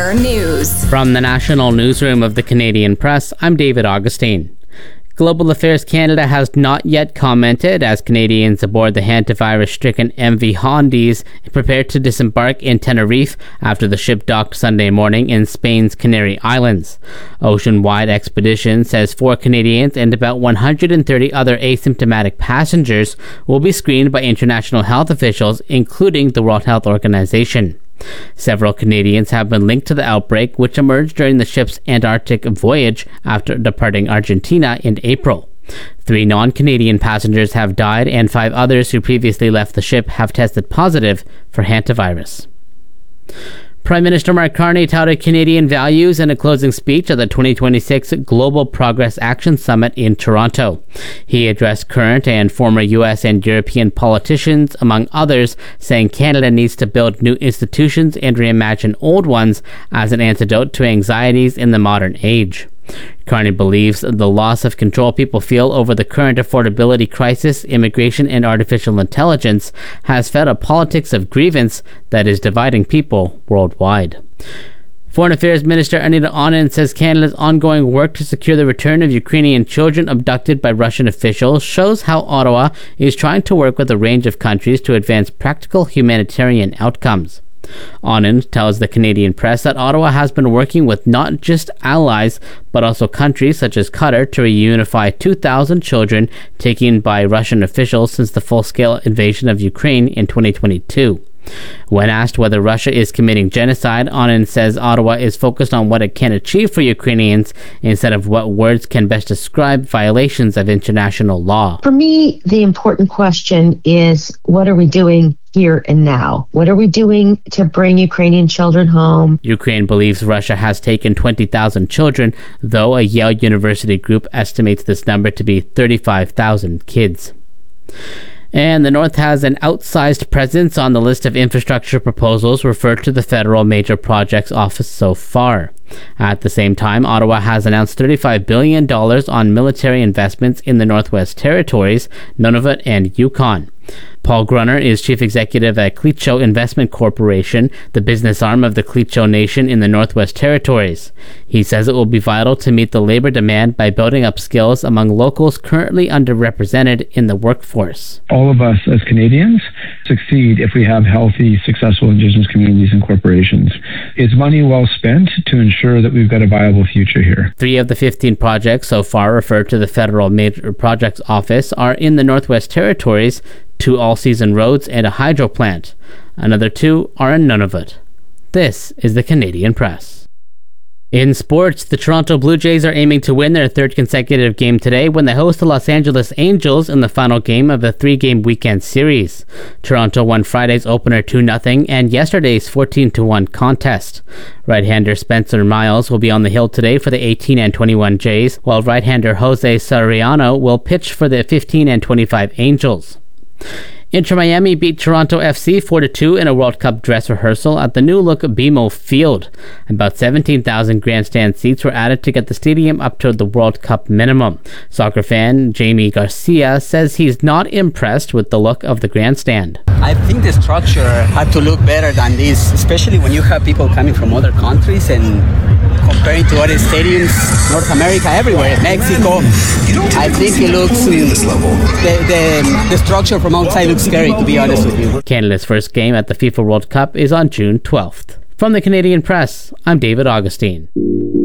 Weather News. From the National Newsroom of the Canadian Press, I'm David Augustine. Global Affairs Canada has not yet commented as Canadians aboard the hantavirus-stricken MV Hondiz prepare to disembark in Tenerife after the ship docked Sunday morning in Spain's Canary Islands. Ocean-wide Expedition says 4 Canadians and about 130 other asymptomatic passengers will be screened by international health officials, including the World Health Organization. Several Canadians have been linked to the outbreak, which emerged during the ship's Antarctic voyage after departing Argentina in April. 3 non-Canadian passengers have died, and 5 others who previously left the ship have tested positive for hantavirus. Prime Minister Mark Carney touted Canadian values in a closing speech at the 2026 Global Progress Action Summit in Toronto. He addressed current and former U.S. and European politicians, among others, saying Canada needs to build new institutions and reimagine old ones as an antidote to anxieties in the modern age. Carney believes the loss of control people feel over the current affordability crisis, immigration, and artificial intelligence has fed a politics of grievance that is dividing people worldwide. Foreign Affairs Minister Anita Anand says Canada's ongoing work to secure the return of Ukrainian children abducted by Russian officials shows how Ottawa is trying to work with a range of countries to advance practical humanitarian outcomes. Anand tells the Canadian Press that Ottawa has been working with not just allies, but also countries such as Qatar to reunify 2,000 children taken by Russian officials since the full-scale invasion of Ukraine in 2022. When asked whether Russia is committing genocide, Anand says Ottawa is focused on what it can achieve for Ukrainians instead of what words can best describe violations of international law. For me, the important question is, what are we doing here and now? What are we doing to bring Ukrainian children home? Ukraine believes Russia has taken 20,000 children, though a Yale University group estimates this number to be 35,000 kids. And the North has an outsized presence on the list of infrastructure proposals referred to the Federal Major Projects Office so far. At the same time, Ottawa has announced $35 billion on military investments in the Northwest Territories, Nunavut, and Yukon. Paul Grunner is chief executive at Klitschko Investment Corporation, the business arm of the Klitschko Nation in the Northwest Territories. He says it will be vital to meet the labor demand by building up skills among locals currently underrepresented in the workforce. All of us as Canadians succeed if we have healthy, successful Indigenous communities and corporations. It's money well spent to ensure that we've got a viable future here. 3 of the 15 projects so far referred to the Federal Major Projects Office are in the Northwest Territories, 2 all-season roads and a hydro plant. Another 2 are in Nunavut. This is the Canadian Press. In sports, the Toronto Blue Jays are aiming to win their 3rd consecutive game today when they host the Los Angeles Angels in the final game of a 3-game weekend series. Toronto won Friday's opener 2-0 and yesterday's 14-1 contest. Right-hander Spencer Miles will be on the hill today for the 18 and 21 Jays, while right-hander Jose Soriano will pitch for the 15 and 25 Angels. Inter Miami beat Toronto FC 4-2 in a World Cup dress rehearsal at the new-look BMO Field. About 17,000 grandstand seats were added to get the stadium up to the World Cup minimum. Soccer fan Jamie Garcia says he's not impressed with the look of the grandstand. I think the structure had to look better than this, especially when you have people coming from other countries and comparing to other stadiums, North America, everywhere, Mexico. I think it looks, the structure from outside looks scary, to be honest with you. Canada's first game at the FIFA World Cup is on June 12th. From the Canadian Press, I'm David Augustine.